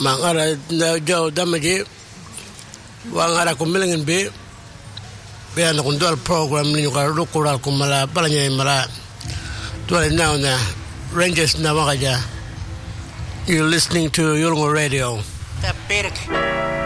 mangara Joe Damaji wangara kumilingin be na kundal program ni ka rukura kumala balanya mala to now na Rangers na wakaja. You're listening to Yolngu Radio. The Pirk.